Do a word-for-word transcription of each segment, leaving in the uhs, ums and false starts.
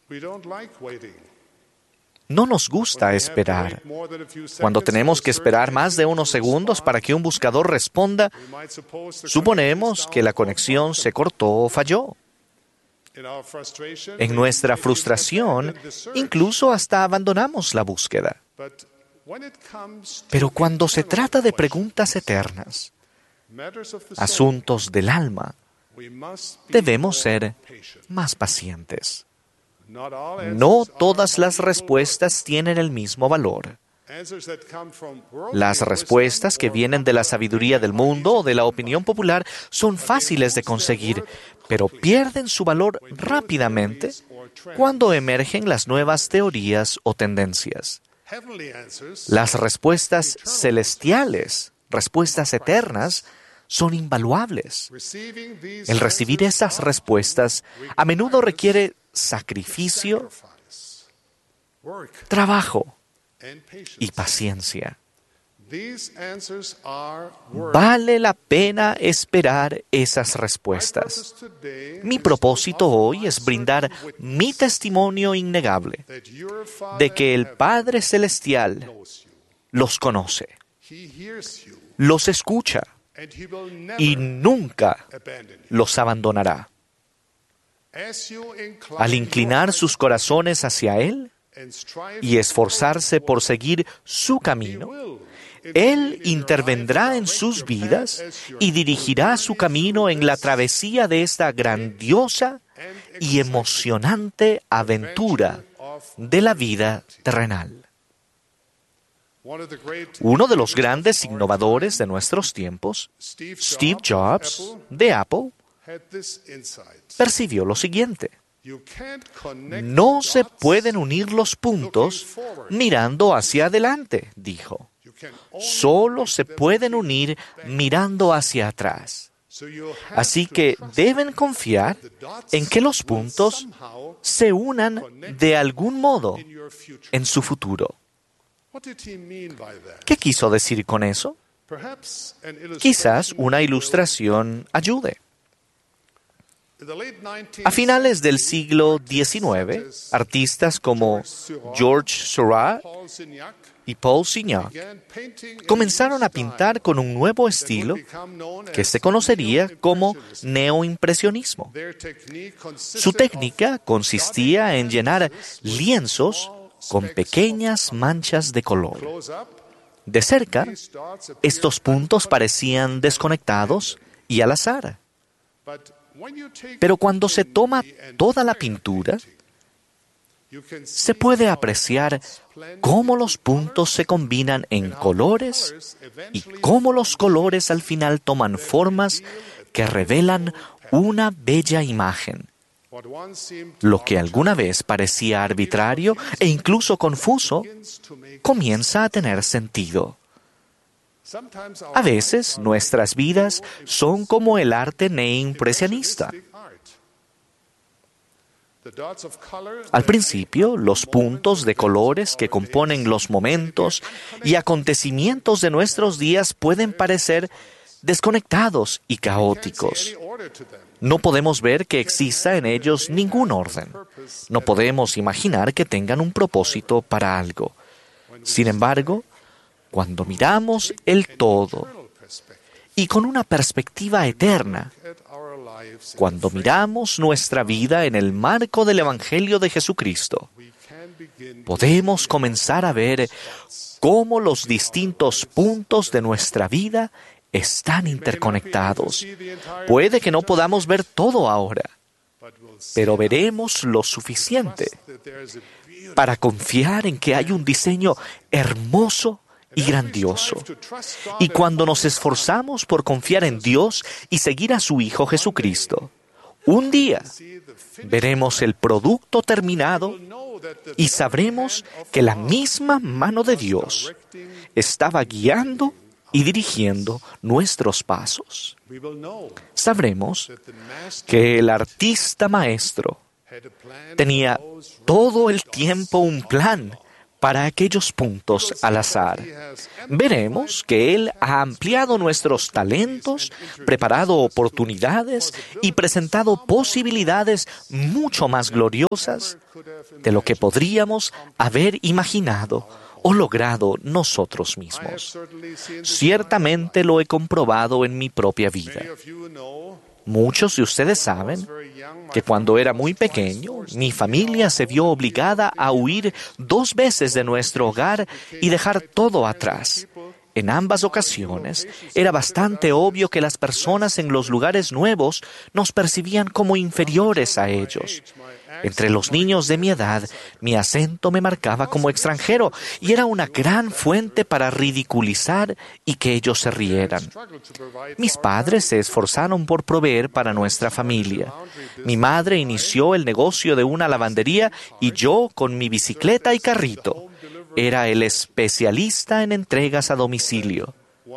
No nos gusta esperar. Cuando tenemos que esperar más de unos segundos para que un buscador responda, suponemos que la conexión se cortó o falló. En nuestra frustración, incluso hasta abandonamos la búsqueda. Pero cuando se trata de preguntas eternas, asuntos del alma, debemos ser más pacientes. No todas las respuestas tienen el mismo valor. Las respuestas que vienen de la sabiduría del mundo o de la opinión popular son fáciles de conseguir, pero pierden su valor rápidamente cuando emergen las nuevas teorías o tendencias. Las respuestas celestiales, respuestas eternas, son invaluables. El recibir esas respuestas a menudo requiere sacrificio, trabajo y paciencia. Vale la pena esperar esas respuestas. Mi propósito hoy es brindar mi testimonio innegable de que el Padre Celestial los conoce, los escucha y nunca los abandonará. Al inclinar sus corazones hacia Él y esforzarse por seguir su camino, Él intervendrá en sus vidas y dirigirá su camino en la travesía de esta grandiosa y emocionante aventura de la vida terrenal. Uno de los grandes innovadores de nuestros tiempos, Steve Jobs, de Apple, percibió lo siguiente: no se pueden unir los puntos mirando hacia adelante, dijo. Solo se pueden unir mirando hacia atrás. Así que deben confiar en que los puntos se unan de algún modo en su futuro. ¿Qué quiso decir con eso? Quizás una ilustración ayude. A finales del siglo diecinueve, artistas como George Seurat y Paul Signac comenzaron a pintar con un nuevo estilo que se conocería como neoimpresionismo. Su técnica consistía en llenar lienzos con pequeñas manchas de color. De cerca, estos puntos parecían desconectados y al azar. Pero cuando se toma toda la pintura, se puede apreciar cómo los puntos se combinan en colores y cómo los colores al final toman formas que revelan una bella imagen. Lo que alguna vez parecía arbitrario e incluso confuso, comienza a tener sentido. A veces nuestras vidas son como el arte neoimpresionista. Al principio, los puntos de colores que componen los momentos y acontecimientos de nuestros días pueden parecer desconectados y caóticos. No podemos ver que exista en ellos ningún orden. No podemos imaginar que tengan un propósito para algo. Sin embargo, cuando miramos el todo y con una perspectiva eterna, cuando miramos nuestra vida en el marco del Evangelio de Jesucristo, podemos comenzar a ver cómo los distintos puntos de nuestra vida están interconectados. Puede que no podamos ver todo ahora, pero veremos lo suficiente para confiar en que hay un diseño hermoso y grandioso. Y cuando nos esforzamos por confiar en Dios y seguir a su Hijo Jesucristo, un día veremos el producto terminado y sabremos que la misma mano de Dios estaba guiando y dirigiendo nuestros pasos. Sabremos que el artista maestro tenía todo el tiempo un plan para aquellos puntos al azar. Veremos que Él ha ampliado nuestros talentos, preparado oportunidades y presentado posibilidades mucho más gloriosas de lo que podríamos haber imaginado o logrado nosotros mismos. Ciertamente lo he comprobado en mi propia vida. Muchos de ustedes saben que cuando era muy pequeño, mi familia se vio obligada a huir dos veces de nuestro hogar y dejar todo atrás. En ambas ocasiones, era bastante obvio que las personas en los lugares nuevos nos percibían como inferiores a ellos. Entre los niños de mi edad, mi acento me marcaba como extranjero y era una gran fuente para ridiculizar y que ellos se rieran. Mis padres se esforzaron por proveer para nuestra familia. Mi madre inició el negocio de una lavandería y yo, con mi bicicleta y carrito, era el especialista en entregas a domicilio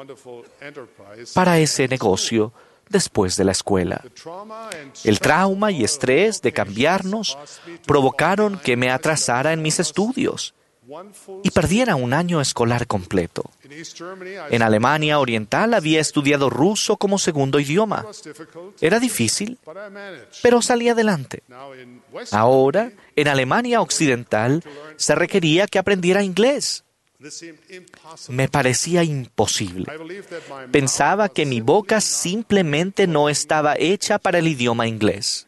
para ese negocio después de la escuela. El trauma y estrés de cambiarnos provocaron que me atrasara en mis estudios y perdiera un año escolar completo. En Alemania Oriental había estudiado ruso como segundo idioma. Era difícil, pero salí adelante. Ahora, en Alemania Occidental, se requería que aprendiera inglés. Me parecía imposible. Pensaba que mi boca simplemente no estaba hecha para el idioma inglés.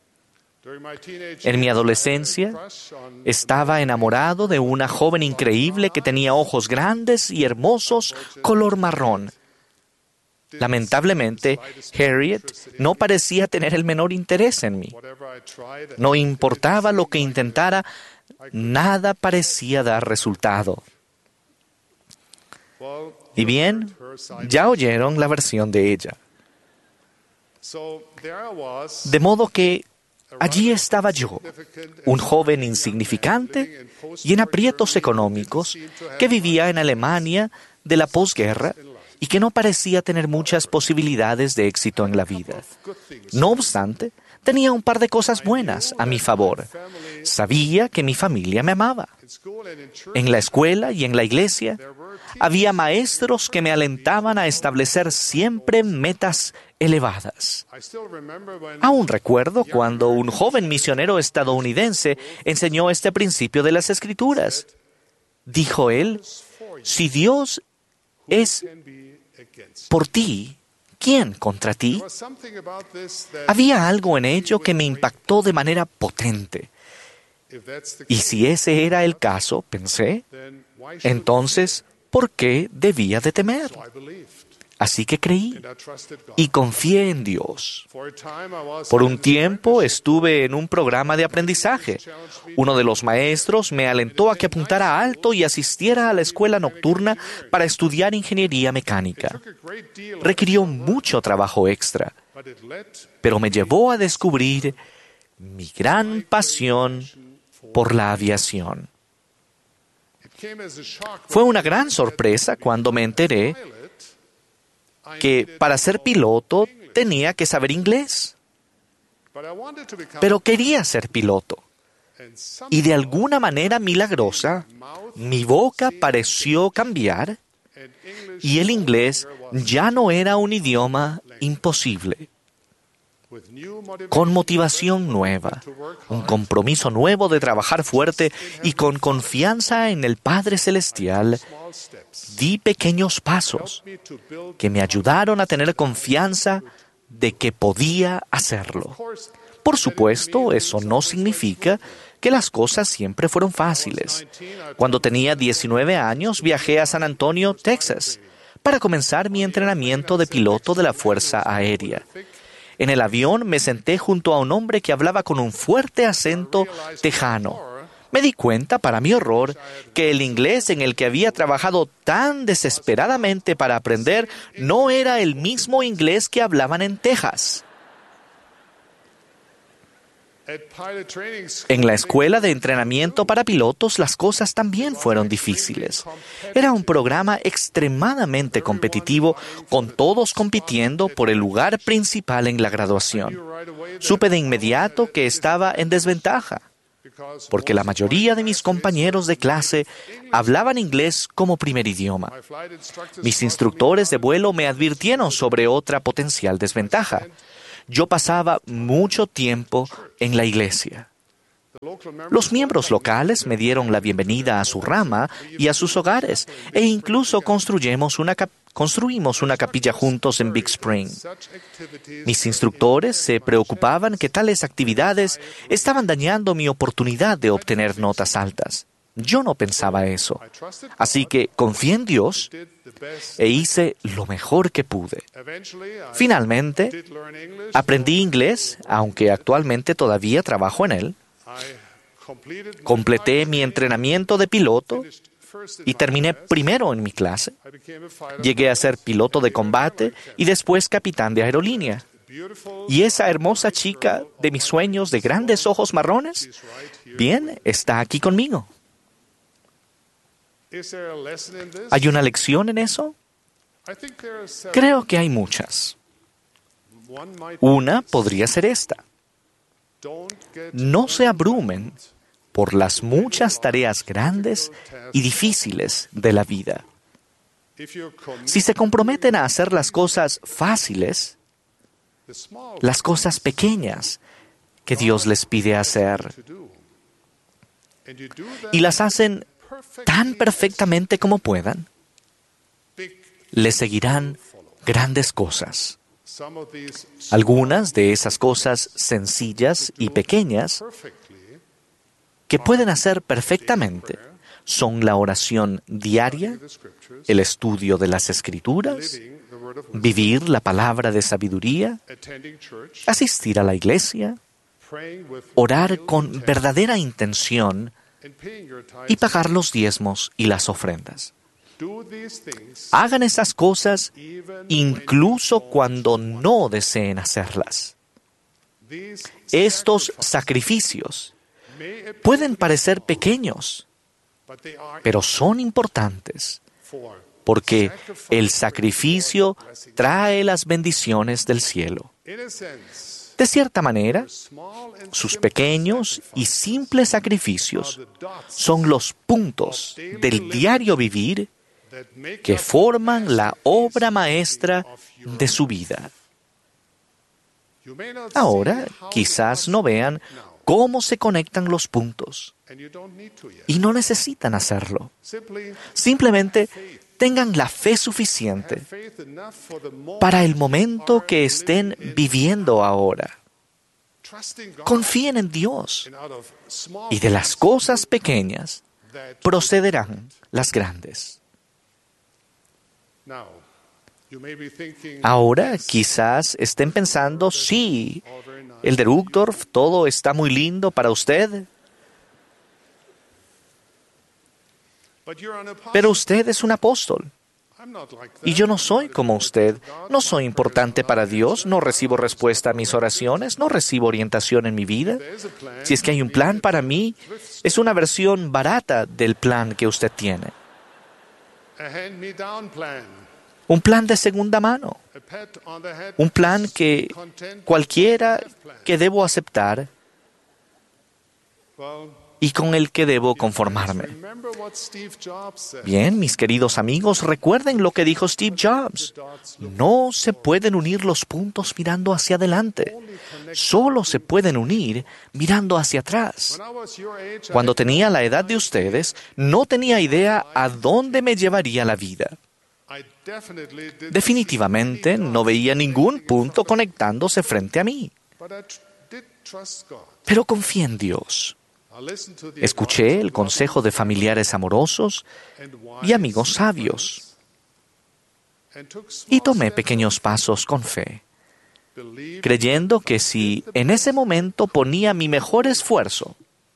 En mi adolescencia, estaba enamorado de una joven increíble que tenía ojos grandes y hermosos, color marrón. Lamentablemente, Harriet no parecía tener el menor interés en mí. No importaba lo que intentara, nada parecía dar resultado. Y bien, ya oyeron la versión de ella. De modo que allí estaba yo, un joven insignificante y en aprietos económicos que vivía en Alemania de la posguerra y que no parecía tener muchas posibilidades de éxito en la vida. No obstante, tenía un par de cosas buenas a mi favor. Sabía que mi familia me amaba. En la escuela y en la iglesia había maestros que me alentaban a establecer siempre metas elevadas. Aún recuerdo cuando un joven misionero estadounidense enseñó este principio de las Escrituras. Dijo él, si Dios es por ti, ¿quién contra ti? Había algo en ello que me impactó de manera potente. Y si ese era el caso, pensé, entonces, ¿por qué debía de temer? Así que creí y confié en Dios. Por un tiempo estuve en un programa de aprendizaje. Uno de los maestros me alentó a que apuntara alto y asistiera a la escuela nocturna para estudiar ingeniería mecánica. Requirió mucho trabajo extra, pero me llevó a descubrir mi gran pasión por la aviación. Fue una gran sorpresa cuando me enteré que para ser piloto tenía que saber inglés. Pero quería ser piloto. Y de alguna manera milagrosa, mi boca pareció cambiar y el inglés ya no era un idioma imposible. Con motivación nueva, un compromiso nuevo de trabajar fuerte y con confianza en el Padre Celestial, di pequeños pasos que me ayudaron a tener confianza de que podía hacerlo. Por supuesto, eso no significa que las cosas siempre fueron fáciles. Cuando tenía diecinueve años, viajé a San Antonio, Texas, para comenzar mi entrenamiento de piloto de la Fuerza Aérea. En el avión me senté junto a un hombre que hablaba con un fuerte acento tejano. Me di cuenta, para mi horror, que el inglés en el que había trabajado tan desesperadamente para aprender no era el mismo inglés que hablaban en Texas. En la escuela de entrenamiento para pilotos las cosas también fueron difíciles. Era un programa extremadamente competitivo, con todos compitiendo por el lugar principal en la graduación. Supe de inmediato que estaba en desventaja. porque la mayoría de mis compañeros de clase hablaban inglés como primer idioma. Mis instructores de vuelo me advirtieron sobre otra potencial desventaja. Yo pasaba mucho tiempo en la iglesia. Los miembros locales me dieron la bienvenida a su rama y a sus hogares, e incluso construimos una, cap- construimos una capilla juntos en Big Spring. Mis instructores se preocupaban que tales actividades estaban dañando mi oportunidad de obtener notas altas. Yo no pensaba eso. Así que confié en Dios e hice lo mejor que pude. Finalmente, aprendí inglés, aunque actualmente todavía trabajo en él. Completé mi entrenamiento de piloto y terminé primero en mi clase. Llegué a ser piloto de combate y después capitán de aerolínea. ¿Y esa hermosa chica de mis sueños de grandes ojos marrones? Bien, está aquí conmigo. ¿Hay una lección en eso? Creo que hay muchas. Una podría ser esta. No se abrumen por las muchas tareas grandes y difíciles de la vida. Si se comprometen a hacer las cosas fáciles, las cosas pequeñas que Dios les pide hacer, y las hacen tan perfectamente como puedan, les seguirán grandes cosas. Algunas de esas cosas sencillas y pequeñas que pueden hacer perfectamente son la oración diaria, el estudio de las Escrituras, vivir la palabra de sabiduría, asistir a la iglesia, orar con verdadera intención y pagar los diezmos y las ofrendas. Hagan esas cosas incluso cuando no deseen hacerlas. Estos sacrificios pueden parecer pequeños, pero son importantes, porque el sacrificio trae las bendiciones del cielo. De cierta manera, sus pequeños y simples sacrificios son los puntos del diario vivir que forman la obra maestra de su vida. Ahora, quizás no vean cómo se conectan los puntos, y no necesitan hacerlo. Simplemente tengan la fe suficiente para el momento que estén viviendo ahora. Confíen en Dios, y de las cosas pequeñas procederán las grandes. Ahora quizás estén pensando, sí, el de Ruckdorf, todo está muy lindo para usted, pero usted es un apóstol. Y yo no soy como usted. No soy importante para Dios, no recibo respuesta a mis oraciones, no recibo orientación en mi vida. Si es que hay un plan para mí, es una versión barata del plan que usted tiene. Un plan de segunda mano. Un plan que cualquiera que debo aceptar y con el que debo conformarme. Bien, mis queridos amigos, recuerden lo que dijo Steve Jobs. No se pueden unir los puntos mirando hacia adelante. Solo se pueden unir mirando hacia atrás. Cuando tenía la edad de ustedes, no tenía idea a dónde me llevaría la vida. Definitivamente no veía ningún punto conectándose frente a mí. Pero confié en Dios. Escuché el consejo de familiares amorosos y amigos sabios y tomé pequeños pasos con fe, creyendo que si en ese momento ponía mi mejor esfuerzo,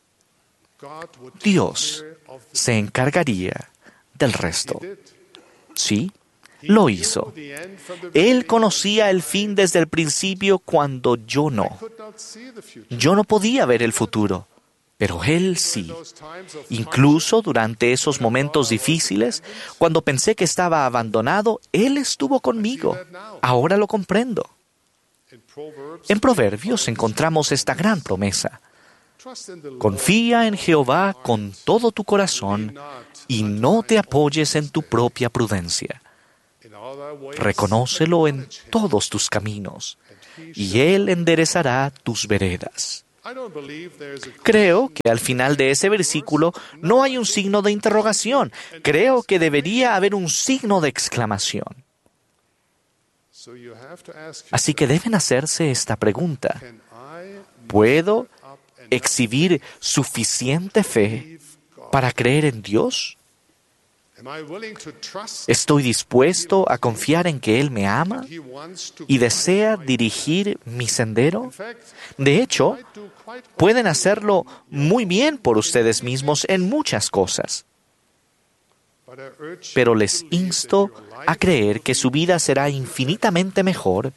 Dios se encargaría del resto. Sí, lo hizo. Él conocía el fin desde el principio cuando yo no. Yo no podía ver el futuro. Pero Él sí. Incluso durante esos momentos difíciles, cuando pensé que estaba abandonado, Él estuvo conmigo. Ahora lo comprendo. En Proverbios encontramos esta gran promesa. Confía en Jehová con todo tu corazón y no te apoyes en tu propia prudencia. Reconócelo en todos tus caminos, y Él enderezará tus veredas. Creo que al final de ese versículo no hay un signo de interrogación. Creo que debería haber un signo de exclamación. Así que deben hacerse esta pregunta: ¿puedo exhibir suficiente fe para creer en Dios? ¿Estoy dispuesto a confiar en que Él me ama y desea dirigir mi sendero? De hecho, pueden hacerlo muy bien por ustedes mismos en muchas cosas. Pero les insto a creer que su vida será infinitamente mejor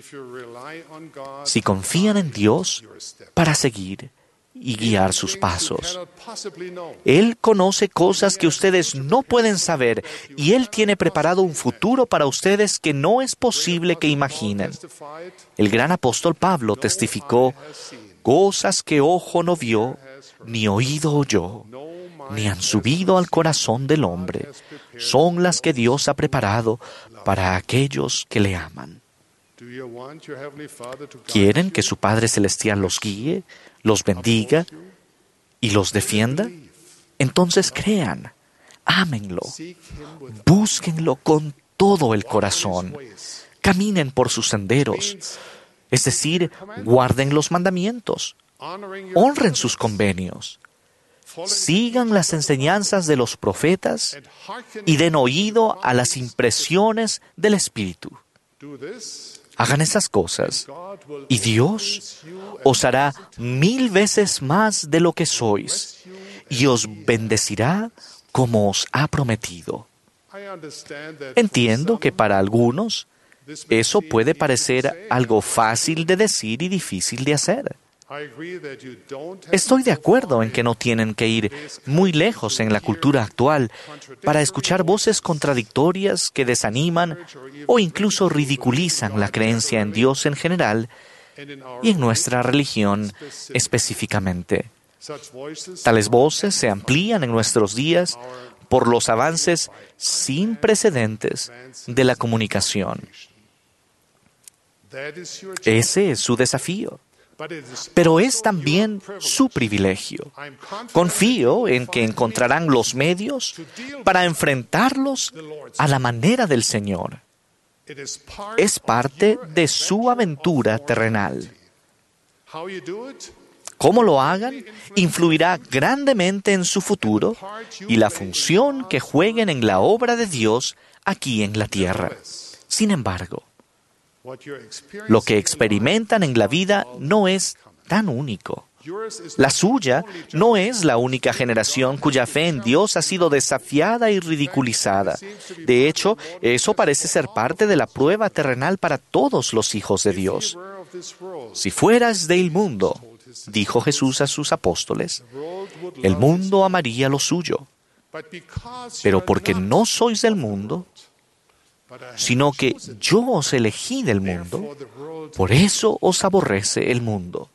si confían en Dios para seguir y guiar sus pasos. Él conoce cosas que ustedes no pueden saber y Él tiene preparado un futuro para ustedes que no es posible que imaginen. El gran apóstol Pablo testificó: cosas que ojo no vio, ni oído oyó, ni han subido al corazón del hombre, son las que Dios ha preparado para aquellos que le aman. ¿Quieren que su Padre Celestial los guíe, los bendiga y los defienda? Entonces crean, ámenlo, búsquenlo con todo el corazón, caminen por sus senderos, es decir, guarden los mandamientos, honren sus convenios, sigan las enseñanzas de los profetas y den oído a las impresiones del Espíritu. Hagan esas cosas y Dios os hará mil veces más de lo que sois y os bendecirá como os ha prometido. Entiendo que para algunos eso puede parecer algo fácil de decir y difícil de hacer. Estoy de acuerdo en que no tienen que ir muy lejos en la cultura actual para escuchar voces contradictorias que desaniman o incluso ridiculizan la creencia en Dios en general y en nuestra religión específicamente. Tales voces se amplían en nuestros días por los avances sin precedentes de la comunicación. Ese es su desafío. Pero es también su privilegio. Confío en que encontrarán los medios para enfrentarlos a la manera del Señor. Es parte de su aventura terrenal. Cómo lo hagan influirá grandemente en su futuro y la función que jueguen en la obra de Dios aquí en la tierra. Sin embargo, lo que experimentan en la vida no es tan único. La suya no es la única generación cuya fe en Dios ha sido desafiada y ridiculizada. De hecho, eso parece ser parte de la prueba terrenal para todos los hijos de Dios. Si fueras del mundo, dijo Jesús a sus apóstoles, el mundo amaría lo suyo. Pero porque no sois del mundo, sino que yo os elegí del mundo, por eso os aborrece el mundo.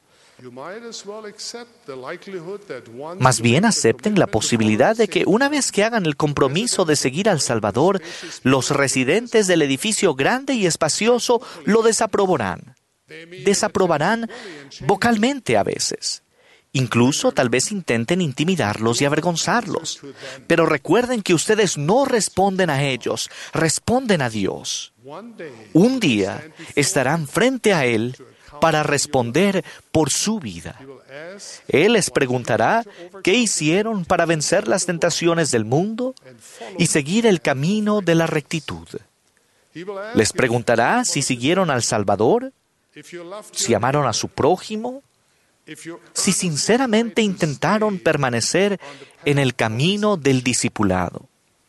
Más bien acepten la posibilidad de que una vez que hagan el compromiso de seguir al Salvador, los residentes del edificio grande y espacioso lo desaprobarán. Desaprobarán vocalmente a veces. Incluso tal vez intenten intimidarlos y avergonzarlos. Pero recuerden que ustedes no responden a ellos, responden a Dios. Un día estarán frente a Él para responder por su vida. Él les preguntará qué hicieron para vencer las tentaciones del mundo y seguir el camino de la rectitud. Les preguntará si siguieron al Salvador, si amaron a su prójimo, si sinceramente intentaron permanecer en el camino del discipulado.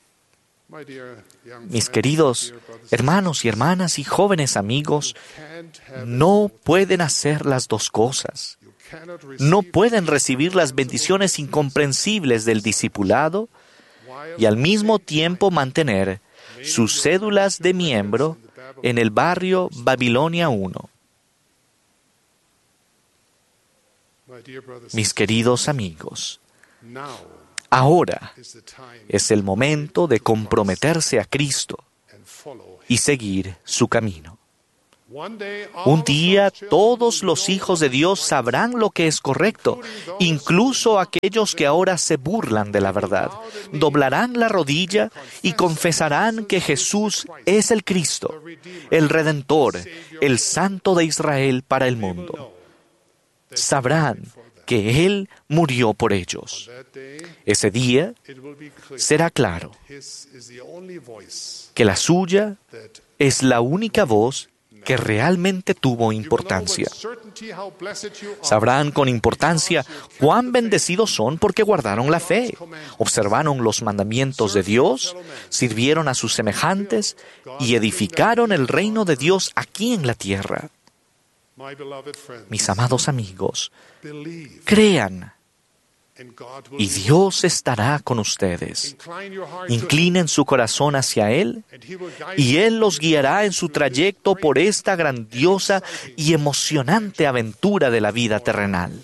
Mis queridos hermanos y hermanas y jóvenes amigos, no pueden hacer las dos cosas. No pueden recibir las bendiciones incomprensibles del discipulado y al mismo tiempo mantener sus cédulas de miembro en el barrio Babilonia uno. Mis queridos amigos, ahora es el momento de comprometerse a Cristo y seguir su camino. Un día todos los hijos de Dios sabrán lo que es correcto, incluso aquellos que ahora se burlan de la verdad. Doblarán la rodilla y confesarán que Jesús es el Cristo, el Redentor, el Santo de Israel para el mundo. Sabrán que Él murió por ellos. Ese día será claro que la suya es la única voz que realmente tuvo importancia. Sabrán con importancia cuán bendecidos son porque guardaron la fe, observaron los mandamientos de Dios, sirvieron a sus semejantes y edificaron el reino de Dios aquí en la tierra. Mis amados amigos, crean y Dios estará con ustedes. Inclinen su corazón hacia Él y Él los guiará en su trayecto por esta grandiosa y emocionante aventura de la vida terrenal.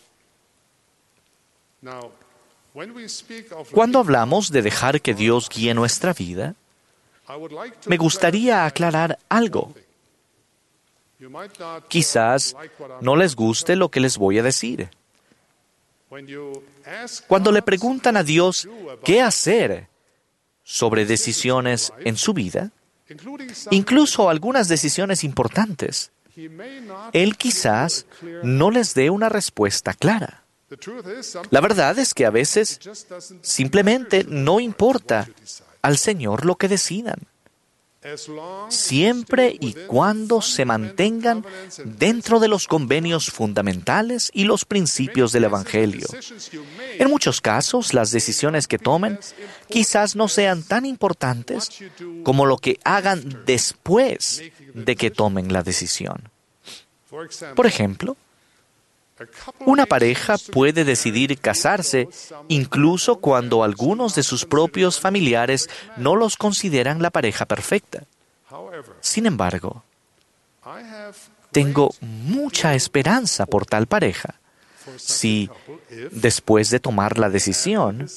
Cuando hablamos de dejar que Dios guíe nuestra vida, me gustaría aclarar algo. Quizás no les guste lo que les voy a decir. Cuando le preguntan a Dios qué hacer sobre decisiones en su vida, incluso algunas decisiones importantes, Él quizás no les dé una respuesta clara. La verdad es que a veces simplemente no importa al Señor lo que decidan, siempre y cuando se mantengan dentro de los convenios fundamentales y los principios del Evangelio. En muchos casos, las decisiones que tomen quizás no sean tan importantes como lo que hagan después de que tomen la decisión. Por ejemplo, una pareja puede decidir casarse incluso cuando algunos de sus propios familiares no los consideran la pareja perfecta. Sin embargo, tengo mucha esperanza por tal pareja si, después de tomar la decisión,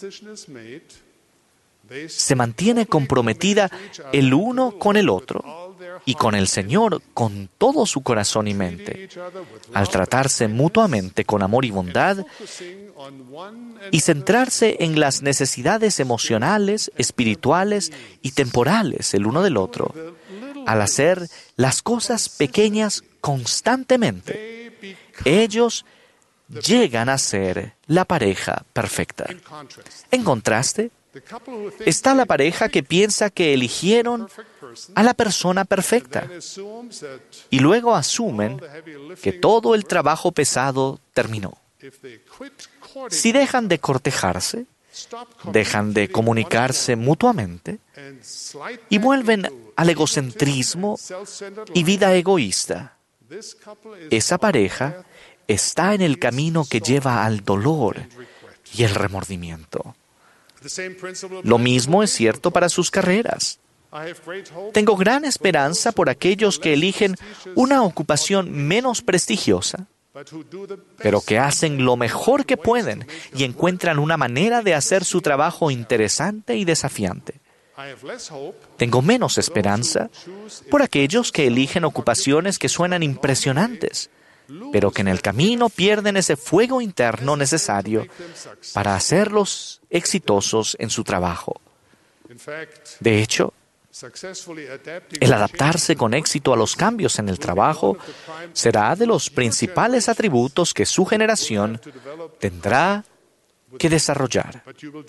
se mantiene comprometida el uno con el otro y con el Señor con todo su corazón y mente, al tratarse mutuamente con amor y bondad y centrarse en las necesidades emocionales, espirituales y temporales el uno del otro, al hacer las cosas pequeñas constantemente. Ellos llegan a ser la pareja perfecta. En contraste, está la pareja que piensa que eligieron a la persona perfecta y luego asumen que todo el trabajo pesado terminó. Si dejan de cortejarse, dejan de comunicarse mutuamente y vuelven al egocentrismo y vida egoísta, esa pareja está en el camino que lleva al dolor y el remordimiento. Lo mismo es cierto para sus carreras. Tengo gran esperanza por aquellos que eligen una ocupación menos prestigiosa, pero que hacen lo mejor que pueden y encuentran una manera de hacer su trabajo interesante y desafiante. Tengo menos esperanza por aquellos que eligen ocupaciones que suenan impresionantes, pero que en el camino pierden ese fuego interno necesario para hacerlos exitosos en su trabajo. De hecho, el adaptarse con éxito a los cambios en el trabajo será de los principales atributos que su generación tendrá que desarrollar.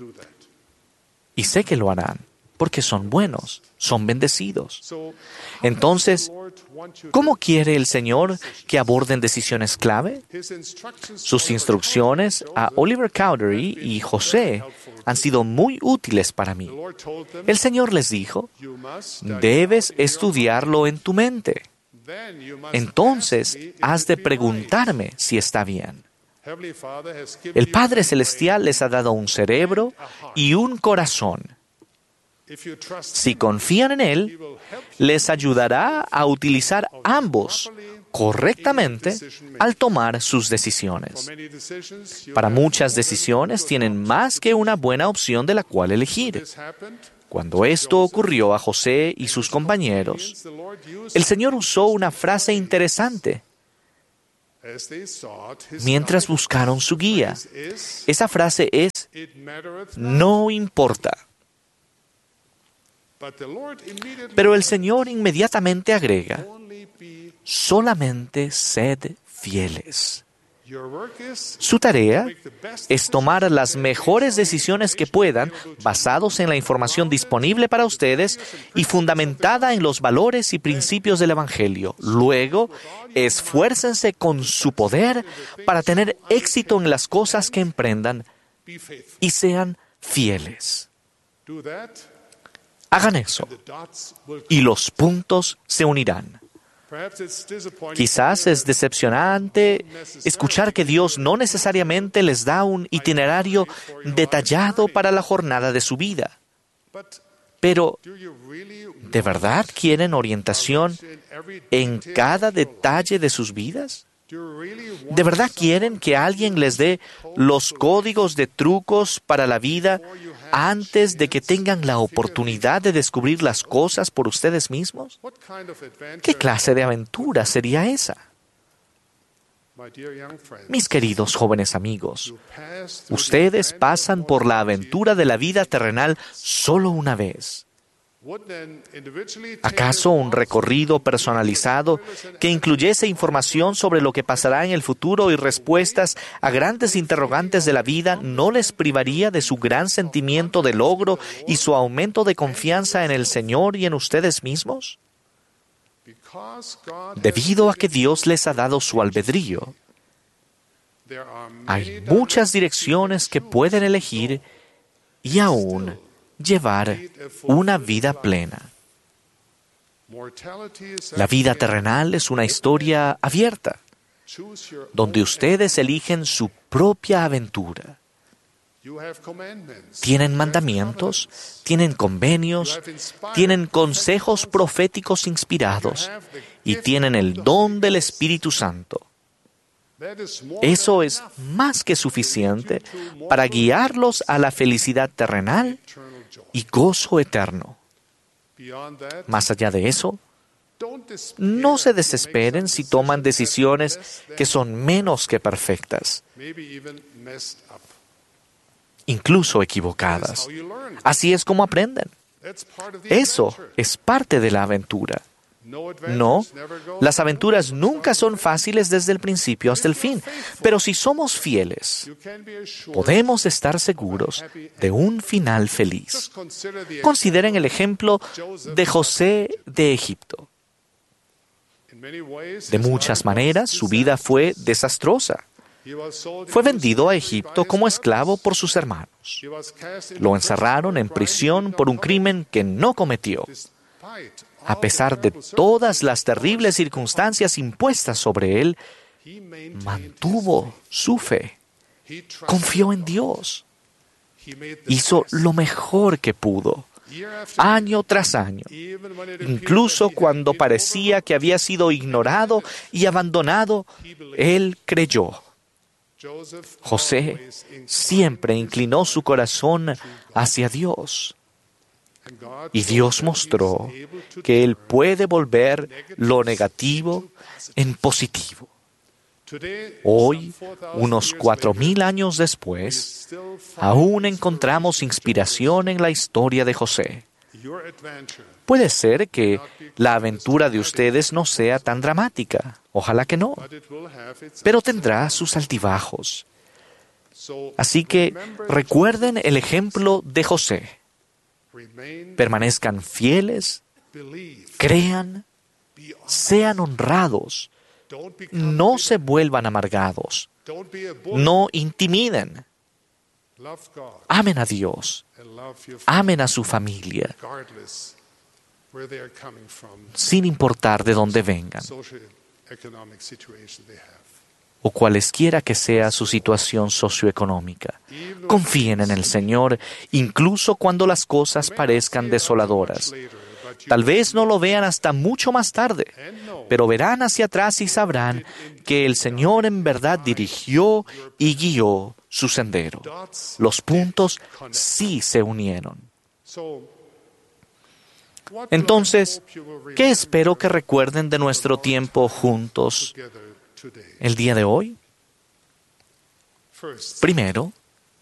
Y sé que lo harán, porque son buenos, son bendecidos. Entonces, ¿cómo quiere el Señor que aborden decisiones clave? Sus instrucciones a Oliver Cowdery y José han sido muy útiles para mí. El Señor les dijo, debes estudiarlo en tu mente. Entonces, has de preguntarme si está bien. El Padre Celestial les ha dado un cerebro y un corazón. Si confían en Él, les ayudará a utilizar ambos correctamente al tomar sus decisiones. Para muchas decisiones tienen más que una buena opción de la cual elegir. Cuando esto ocurrió a José y sus compañeros, el Señor usó una frase interesante. Mientras buscaron su guía, esa frase es, no importa. Pero el Señor inmediatamente agrega, solamente sed fieles. Su tarea es tomar las mejores decisiones que puedan, basados en la información disponible para ustedes y fundamentada en los valores y principios del Evangelio. Luego, esfuércense con su poder para tener éxito en las cosas que emprendan y sean fieles. Hagan eso y los puntos se unirán. Quizás es decepcionante escuchar que Dios no necesariamente les da un itinerario detallado para la jornada de su vida. Pero, ¿de verdad quieren orientación en cada detalle de sus vidas? ¿De verdad quieren que alguien les dé los códigos de trucos para la vida antes de que tengan la oportunidad de descubrir las cosas por ustedes mismos? ¿Qué clase de aventura sería esa? Mis queridos jóvenes amigos, ustedes pasan por la aventura de la vida terrenal solo una vez. ¿Acaso un recorrido personalizado que incluyese información sobre lo que pasará en el futuro y respuestas a grandes interrogantes de la vida no les privaría de su gran sentimiento de logro y su aumento de confianza en el Señor y en ustedes mismos? Debido a que Dios les ha dado su albedrío, hay muchas direcciones que pueden elegir y aún llevar una vida plena. La vida terrenal es una historia abierta, donde ustedes eligen su propia aventura. Tienen mandamientos, tienen convenios, tienen consejos proféticos inspirados y tienen el don del Espíritu Santo. Eso es más que suficiente para guiarlos a la felicidad terrenal y gozo eterno. Más allá de eso, no se desesperen si toman decisiones que son menos que perfectas, incluso equivocadas. Así es como aprenden. Eso es parte de la aventura. No, las aventuras nunca son fáciles desde el principio hasta el fin, pero si somos fieles, podemos estar seguros de un final feliz. Consideren el ejemplo de José de Egipto. De muchas maneras, su vida fue desastrosa. Fue vendido a Egipto como esclavo por sus hermanos. Lo encerraron en prisión por un crimen que no cometió. A pesar de todas las terribles circunstancias impuestas sobre él, mantuvo su fe, confió en Dios, hizo lo mejor que pudo, año tras año, incluso cuando parecía que había sido ignorado y abandonado, él creyó. José siempre inclinó su corazón hacia Dios. Y Dios mostró que Él puede volver lo negativo en positivo. Hoy, unos cuatro mil años después, aún encontramos inspiración en la historia de José. Puede ser que la aventura de ustedes no sea tan dramática, ojalá que no, pero tendrá sus altibajos. Así que recuerden el ejemplo de José. Permanezcan fieles, crean, sean honrados, no se vuelvan amargados, no intimiden, amen a Dios, amen a su familia, sin importar de dónde vengan o cualesquiera que sea su situación socioeconómica. Confíen en el Señor, incluso cuando las cosas parezcan desoladoras. Tal vez no lo vean hasta mucho más tarde, pero verán hacia atrás y sabrán que el Señor en verdad dirigió y guió su sendero. Los puntos sí se unieron. Entonces, ¿qué espero que recuerden de nuestro tiempo juntos el día de hoy? Primero,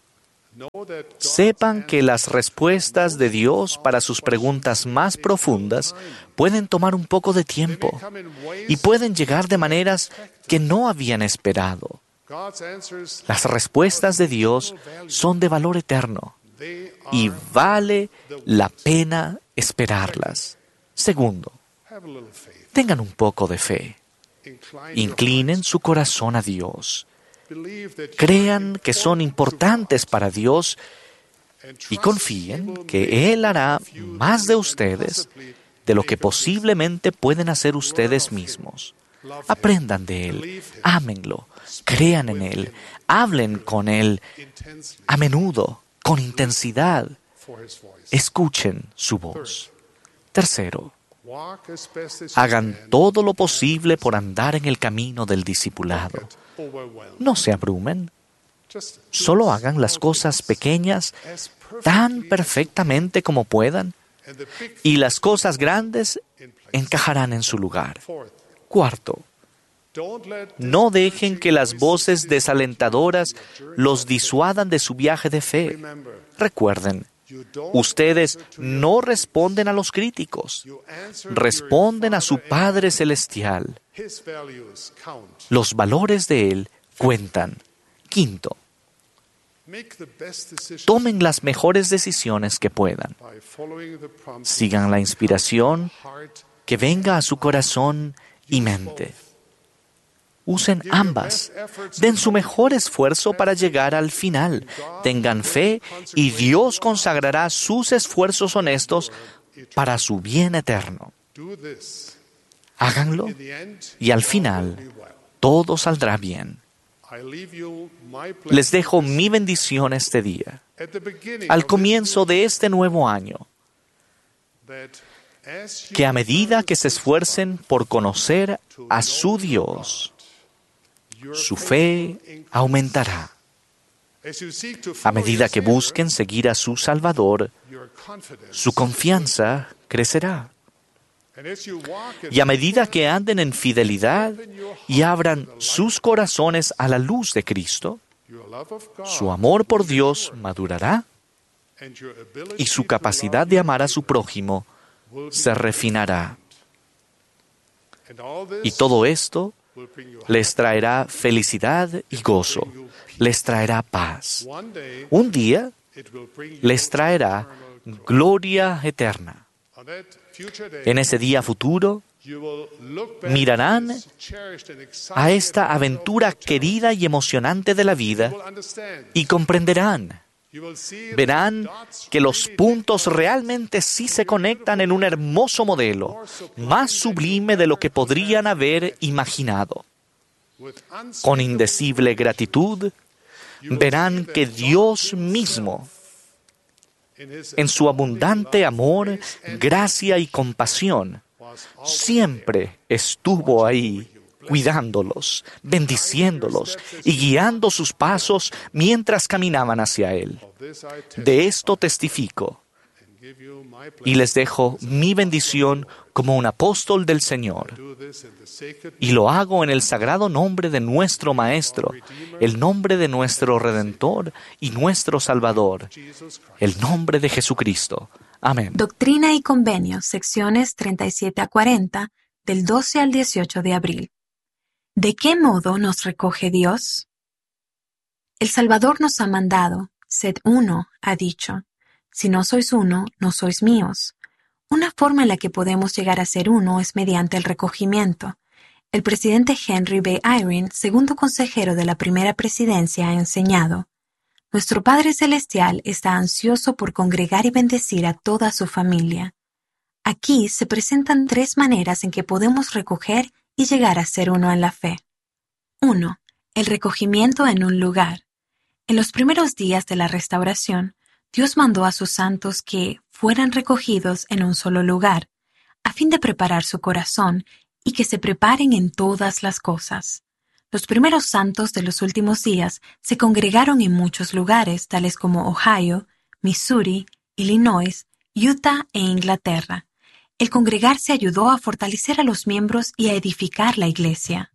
sepan que las respuestas de Dios para sus preguntas más profundas pueden tomar un poco de tiempo y pueden llegar de maneras que no habían esperado. Las respuestas de Dios son de valor eterno y vale la pena esperarlas. Segundo, tengan un poco de fe. Inclinen su corazón a Dios. Crean que son importantes para Dios y confíen que Él hará más de ustedes de lo que posiblemente pueden hacer ustedes mismos. Aprendan de Él, ámenlo, crean en Él, hablen con Él a menudo, con intensidad. Escuchen su voz. Tercero, hagan todo lo posible por andar en el camino del discipulado. No se abrumen. Solo hagan las cosas pequeñas tan perfectamente como puedan y las cosas grandes encajarán en su lugar. Cuarto, no dejen que las voces desalentadoras los disuadan de su viaje de fe. Recuerden, ustedes no responden a los críticos, responden a su Padre Celestial. Los valores de Él cuentan. Quinto, tomen las mejores decisiones que puedan. Sigan la inspiración que venga a su corazón y mente. Usen ambas. Den su mejor esfuerzo para llegar al final. Tengan fe y Dios consagrará sus esfuerzos honestos para su bien eterno. Háganlo y al final todo saldrá bien. Les dejo mi bendición este día, al comienzo de este nuevo año, que a medida que se esfuercen por conocer a su Dios, su fe aumentará. A medida que busquen seguir a su Salvador, su confianza crecerá. Y a medida que anden en fidelidad y abran sus corazones a la luz de Cristo, su amor por Dios madurará y su capacidad de amar a su prójimo se refinará. Y todo esto les traerá felicidad y gozo, les traerá paz. Un día les traerá gloria eterna. En ese día futuro, mirarán a esta aventura querida y emocionante de la vida y comprenderán. Verán que los puntos realmente sí se conectan en un hermoso modelo, más sublime de lo que podrían haber imaginado. Con indecible gratitud, verán que Dios mismo, en su abundante amor, gracia y compasión, siempre estuvo ahí, cuidándolos, bendiciéndolos y guiando sus pasos mientras caminaban hacia Él. De esto testifico y les dejo mi bendición como un apóstol del Señor. Y lo hago en el sagrado nombre de nuestro Maestro, el nombre de nuestro Redentor y nuestro Salvador, el nombre de Jesucristo. Amén. Doctrina y Convenios, secciones treinta y siete a cuarenta, del doce al dieciocho de abril. ¿De qué modo nos recoge Dios? El Salvador nos ha mandado, sed uno, ha dicho. Si no sois uno, no sois míos. Una forma en la que podemos llegar a ser uno es mediante el recogimiento. El presidente Henry B. Eyring, segundo consejero de la primera presidencia, ha enseñado: nuestro Padre Celestial está ansioso por congregar y bendecir a toda su familia. Aquí se presentan tres maneras en que podemos recoger y llegar a ser uno en la fe. uno. El recogimiento en un lugar. En los primeros días de la restauración, Dios mandó a sus santos que fueran recogidos en un solo lugar, a fin de preparar su corazón y que se preparen en todas las cosas. Los primeros santos de los últimos días se congregaron en muchos lugares, tales como Ohio, Missouri, Illinois, Utah e Inglaterra. El congregarse ayudó a fortalecer a los miembros y a edificar la iglesia.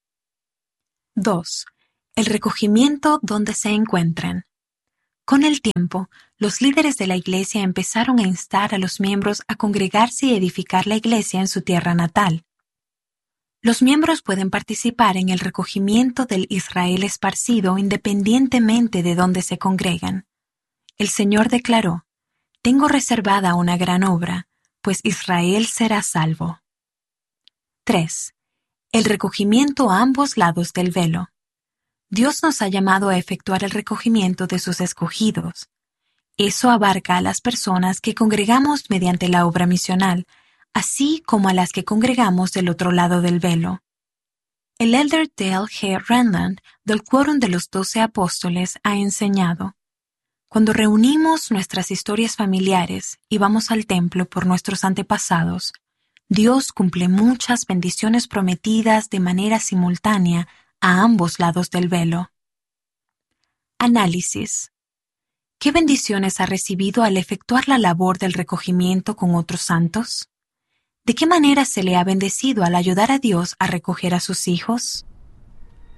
dos. El recogimiento donde se encuentren. Con el tiempo, los líderes de la iglesia empezaron a instar a los miembros a congregarse y edificar la iglesia en su tierra natal. Los miembros pueden participar en el recogimiento del Israel esparcido independientemente de dónde se congregan. El Señor declaró: «Tengo reservada una gran obra, pues Israel será salvo». tres. El recogimiento a ambos lados del velo. Dios nos ha llamado a efectuar el recogimiento de sus escogidos. Eso abarca a las personas que congregamos mediante la obra misional, así como a las que congregamos del otro lado del velo. El elder Dale G. Renland, del Quórum de los Doce Apóstoles, ha enseñado: cuando reunimos nuestras historias familiares y vamos al templo por nuestros antepasados, Dios cumple muchas bendiciones prometidas de manera simultánea a ambos lados del velo. Análisis. ¿Qué bendiciones ha recibido al efectuar la labor del recogimiento con otros santos? ¿De qué manera se le ha bendecido al ayudar a Dios a recoger a sus hijos?